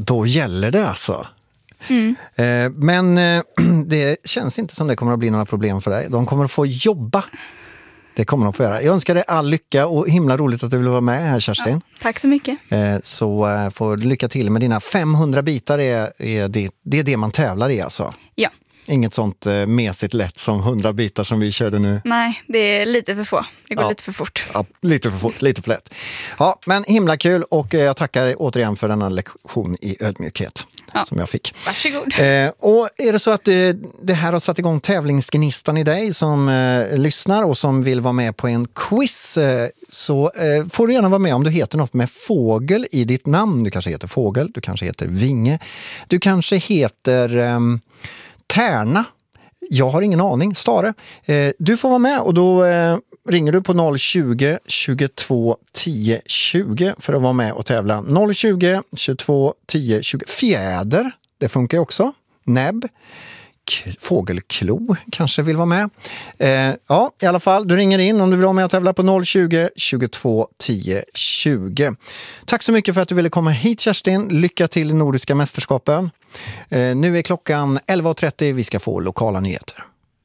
Då gäller det alltså. Men det känns inte som det kommer att bli några problem för dig. De kommer att få jobba. Det kommer de få göra. Jag önskar dig all lycka och himla roligt att du vill vara med här, Kerstin. Ja, tack så mycket. Så får du lycka till med dina 500 bitar. Det är det man tävlar i alltså. Ja. Inget sånt mesigt lätt som 100 bitar som vi körde nu. Nej, det är lite för få. Det går lite för fort. Ja, lite för fort, lite för lätt. Ja, men himla kul och jag tackar återigen för denna lektion i ödmjukhet som jag fick. Varsågod. Och är det så att det här har satt igång tävlingsgnistan i dig som lyssnar och som vill vara med på en quiz så får du gärna vara med om du heter något med fågel i ditt namn. Du kanske heter Fågel, du kanske heter Vinge, du kanske heter Tärna. Jag har ingen aning, Stare. Du får vara med och då ringer du på 020 22 10 20 för att vara med och tävla. 020 22 10 20. Fjäder, det funkar också. Näbb. Fågelklo kanske vill vara med. Ja, i alla fall, du ringer in om du vill vara med och tävla på 020 22 10 20. Tack så mycket för att du ville komma hit, Kerstin. Lycka till i Nordiska mästerskapen. Nu är klockan 11.30. Vi ska få lokala nyheter.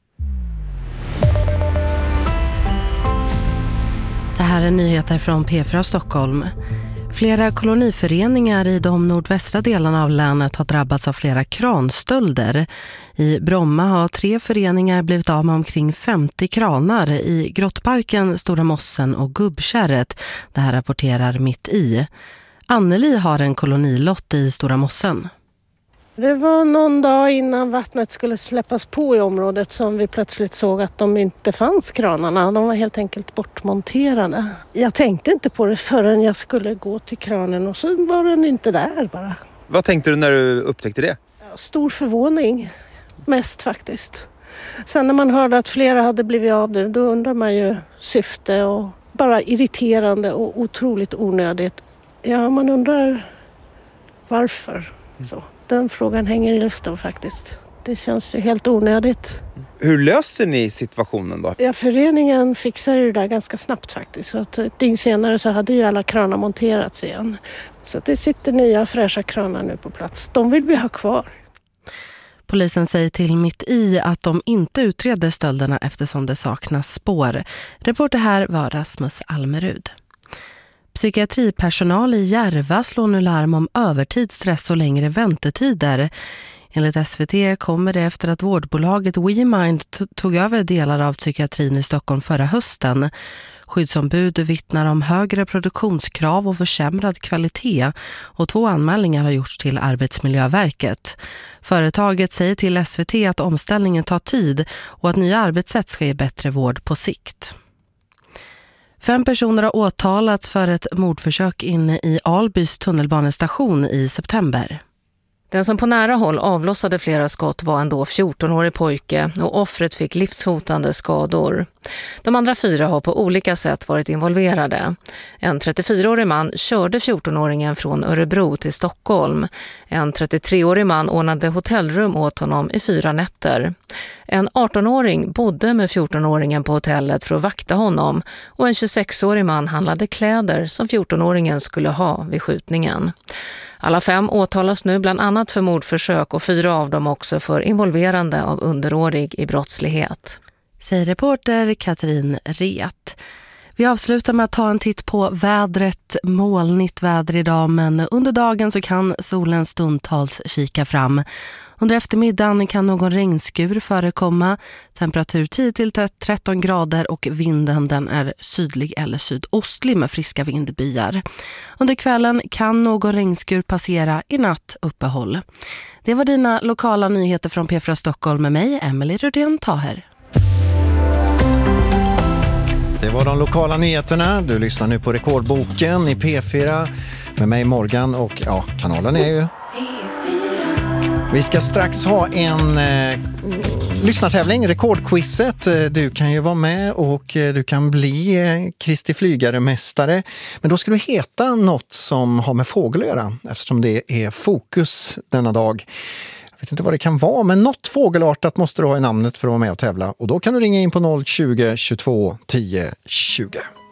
Det här är nyheter från P4 Stockholm. Flera koloniföreningar i de nordvästra delarna av länet har drabbats av flera kranstölder. I Bromma har 3 föreningar blivit av med omkring 50 kranar i Grottparken, Stora Mossen och Gubbkärret. Det här rapporterar Mitt i. Anneli har en kolonilott i Stora Mossen. Det var någon dag innan vattnet skulle släppas på i området som vi plötsligt såg att de inte fanns, kranarna. De var helt enkelt bortmonterade. Jag tänkte inte på det förrän jag skulle gå till kranen och så var den inte där bara. Vad tänkte du när du upptäckte det? Stor förvåning, mest faktiskt. Sen när man hörde att flera hade blivit av det, då undrar man ju syfte och bara irriterande och otroligt onödigt. Ja, man undrar varför så. Den frågan hänger i luften faktiskt. Det känns ju helt onödigt. Hur löser ni situationen då? Ja, föreningen fixade det där ganska snabbt faktiskt. Så att ett dygn senare så hade ju alla kranar monterats igen. Så det sitter nya fräscha kranar nu på plats. De vill vi ha kvar. Polisen säger till Mitt i att de inte utreder stölderna eftersom det saknas spår. Reporter här var Rasmus Almerud. Psykiatripersonal i Järva slår nu larm om övertidsstress och längre väntetider. Enligt SVT kommer det efter att vårdbolaget WeMind tog över delar av psykiatrin i Stockholm förra hösten. Skyddsombud vittnar om högre produktionskrav och försämrad kvalitet och 2 anmälningar har gjorts till Arbetsmiljöverket. Företaget säger till SVT att omställningen tar tid och att nya arbetssätt ska ge bättre vård på sikt. 5 personer har åtalats för ett mordförsök inne i Albys tunnelbanestation i september. Den som på nära håll avlossade flera skott var en då 14-årig pojke och offret fick livshotande skador. De andra 4 har på olika sätt varit involverade. En 34-årig man körde 14-åringen från Örebro till Stockholm. En 33-årig man ordnade hotellrum åt honom i 4 nätter. En 18-åring bodde med 14-åringen på hotellet för att vakta honom och en 26-årig man handlade kläder som 14-åringen skulle ha vid skjutningen. Alla 5 åtalas nu bland annat för mordförsök och 4 av dem också för involverande av underårig i brottslighet. Säger reporter Katrin Ret. Vi avslutar med att ta en titt på vädret. Molnigt väder idag, men under dagen så kan solen stundtals kika fram. Under eftermiddagen kan någon regnskur förekomma. Temperatur 10-13 grader och vinden den är sydlig eller sydostlig med friska vindbyar. Under kvällen kan någon regnskur passera, i natt uppehåll. Det var dina lokala nyheter från P4 Stockholm med mig, Emelie Rudén Taher. Det var de lokala nyheterna. Du lyssnar nu på Rekordboken i P4 med mig Morgan och ja, kanalen är ju P4. Vi ska strax ha en lyssnartävling, Rekordquizet. Du kan ju vara med och du kan bli Kristi Flygare-mästare. Men då ska du heta något som har med fågel att göra eftersom det är fokus denna dag. Jag vet inte vad det kan vara, men något fågelartat måste du ha i namnet för att vara med och tävla. Och då kan du ringa in på 020 22 10 20.